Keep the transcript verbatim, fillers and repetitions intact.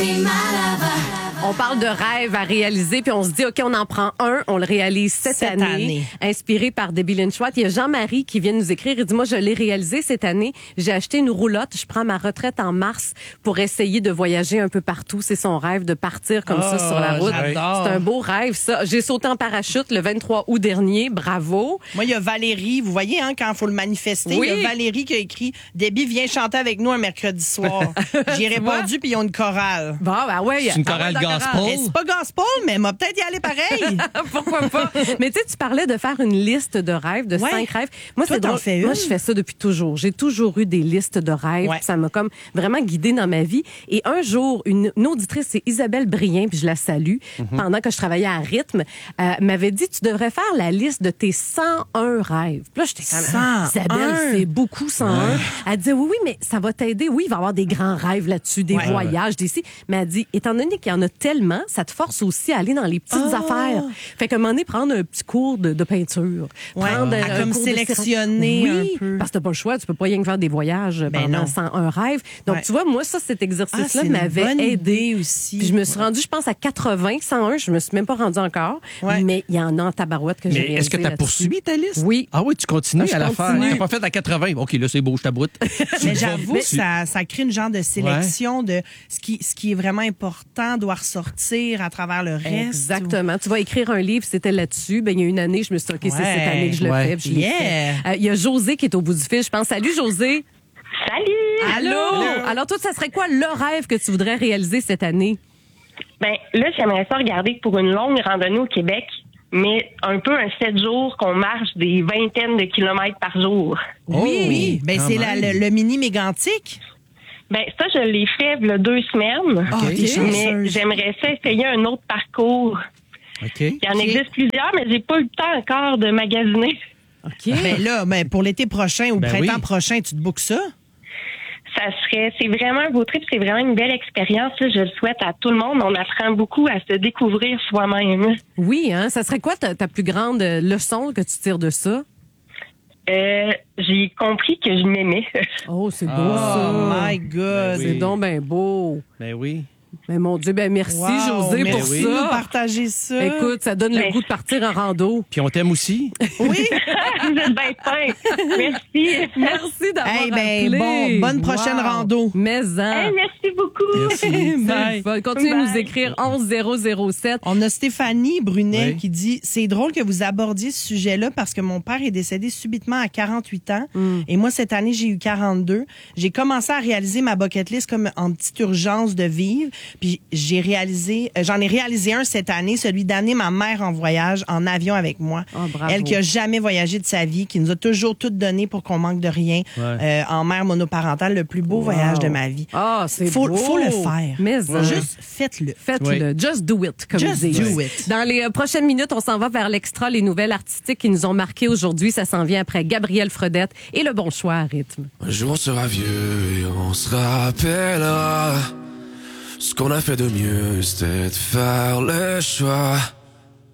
On parle de rêves à réaliser, puis on se dit, OK, on en prend un, on le réalise cette, Cette année, année. inspiré par Debbie Lynch White. Il y a Jean-Marie qui vient nous écrire. Il dit, moi, je l'ai réalisé cette année. J'ai acheté une roulotte. Je prends ma retraite en mars pour essayer de voyager un peu partout. C'est son rêve de partir comme Oh, ça sur la route. j'adore. C'est un beau rêve, ça. J'ai sauté en parachute le vingt-trois août dernier. Bravo. Moi, il y a Valérie, vous voyez, hein, quand il faut le manifester, Oui. il y a Valérie qui a écrit « Debbie, viens chanter avec nous un mercredi soir. » J'ai répondu, puis ils ont une chorale. Bon, ben ouais. C'est une Ah chorale ouais, d'accord. gospel. Mais c'est pas gospel, mais elle m'a peut-être y aller pareil. Pourquoi pas? Mais tu sais, tu parlais de faire une liste de rêves, de Ouais. cinq rêves. Moi, Toi, c'est t'en drôle. fais une? Moi, je fais ça depuis toujours. J'ai toujours eu des listes de rêves. Ouais. Ça m'a comme vraiment guidée dans ma vie. Et un jour, une, une auditrice, c'est Isabelle Brien, puis je la salue, Mm-hmm. pendant que je travaillais à Rythme, euh, m'avait dit, tu devrais faire la liste de tes cent un rêves. Puis là, j'étais comme, cent un. Isabelle, c'est beaucoup, cent un. Elle disait, oui, oui, mais ça va t'aider. Oui, il va y avoir des grands rêves là-dessus, des Ouais. voyages, des ci. Mais elle dit, étant donné qu'il y en a tellement, ça te force aussi à aller dans les petites Ah. affaires. Fait qu'à un moment donné, prendre un petit cours de, de peinture. Ouais. Prendre À un comme cours de sélectionner céram- oui, un peu. parce que t'as pas le choix. Tu peux pas rien que faire des voyages Ben pendant non. cent un rêves. Donc, Ouais. tu vois, moi, ça, cet Ah, exercice-là c'est une m'avait bonne aidé. idée aussi. Puis je me suis rendue, je pense, à quatre-vingts, cent un. Je me suis même pas rendue encore. Ouais. Mais il y en a en tabarouette que j'ai Mais est-ce que réalisé tu as là-desser. poursuivi ta liste? Oui. Ah oui, tu continues Ah, je à la faire. continue. Tu n'as pas fait à quatre-vingts. OK, là, c'est beau, je t'aboute. Mais j'avoue Mais- que ça, ça crée une genre de sélection de ce qui, ce qui est vraiment important doit ressortir à travers le reste. Exactement. Tu vas écrire un livre, c'était là-dessus. Ben, il y a une année, je me suis dit, OK, c'est Ouais. cette année que je le Ouais. fais. puis je l'ai Yeah. fait. Euh, Il y a José qui est au bout du fil, je pense. Salut, José. Salut! Allô? Alors, toi, ça serait quoi le rêve que tu voudrais réaliser cette année? Ben là, j'aimerais ça regarder pour une longue randonnée au Québec, mais un peu un sept jours qu'on marche des vingtaines de kilomètres par jour. Oui, oui. Ben, quand c'est la- même. le, le mini mégantique. Ben ça, je l'ai fait il y a deux semaines, Ah, t'es chanceuse. mais j'aimerais ça essayer un autre parcours. OK. Il y en Ok. existe plusieurs, mais j'ai pas eu le temps encore de magasiner. OK. Ben là, ben, pour l'été prochain ou Ben printemps oui. prochain, tu te bookes ça? Ça serait, c'est vraiment un beau trip, c'est vraiment une belle expérience. Là. Je le souhaite à tout le monde. On apprend beaucoup à se découvrir soi-même. Oui, hein? Ça serait quoi ta, ta plus grande euh, leçon que tu tires de ça? Euh, j'ai compris que je m'aimais. Oh, c'est beau, Oh ça. my God. Ben C'est oui. donc ben beau. Ben oui. Mais mon Dieu, ben merci, Wow, José, merci pour de nous ça. partager ça. Écoute, ça donne le Ben- goût de partir en rando. Puis on t'aime aussi. Oui. Vous êtes bien fin. Merci. Merci d'avoir Eh ben, appelé. bon, bonne prochaine rando. Mais en. Hey, merci beaucoup. C'est Bye. le fun. Continuez à nous Bye. écrire onze zéro zéro sept. On a Stéphanie Brunet Oui. qui dit « C'est drôle que vous abordiez ce sujet-là parce que mon père est décédé subitement à quarante-huit ans et moi, cette année, j'ai eu quarante-deux. J'ai commencé à réaliser ma bucket list comme en petite urgence de vivre. Puis j'ai réalisé, euh, j'en ai réalisé un cette année, celui d'amener ma mère en voyage en avion avec moi. Oh, bravo. Elle qui a jamais voyagé de sa vie, qui nous a toujours tout donné pour qu'on manque de rien Ouais. euh, en mère monoparentale, le plus beau voyage de ma vie. Ah, c'est Faut- beau. faut le faire. Mais en. Juste faites-le. Faites-le. Just do it, comme Just ils disent. do it. Dans les euh, prochaines minutes, on s'en va vers l'extra, les nouvelles artistiques qui nous ont marqué aujourd'hui. Ça s'en vient après Gabrielle Fredette et le bon choix à rythme. Un jour on sera vieux et on se rappellera. Ce qu'on a fait de mieux, c'était de faire le choix